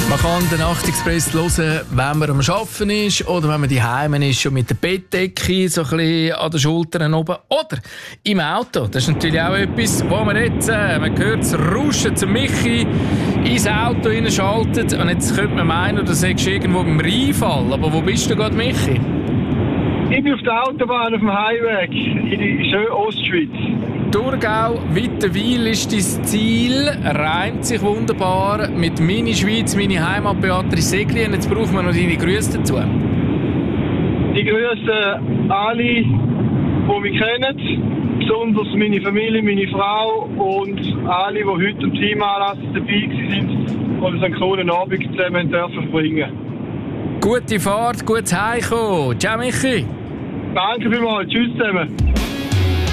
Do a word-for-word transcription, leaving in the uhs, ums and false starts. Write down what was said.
Man kann den Nachtexpress hören, wenn man am Arbeiten ist oder wenn man daheim ist, schon mit der Bettdecke so ein bisschen an den Schultern oben. Oder im Auto. Das ist natürlich auch etwas, wo man jetzt, äh, man hört das Rauschen zum Michi ins Auto hineinschaltet. Und jetzt könnte man meinen, du sagst irgendwo im Rheinfall. Aber wo bist du gerade, Michi? Ich bin auf der Autobahn, auf dem Highway in die schöne Ostschweiz. Thurgau, Wittenwil ist dein Ziel, reimt sich wunderbar mit «Meine Schweiz, meine Heimat», Beatrice Segli. Und jetzt brauchen wir noch deine Grüße dazu. Ich grüße alle, die mich kennen, besonders meine Familie, meine Frau und alle, die heute am Teamanlass dabei waren und uns einen coolen Abend zusammen dürfen verbringen. Gute Fahrt, gutes Heimkommen. Ciao, Michi. Danke vielmals. Tschüss zusammen.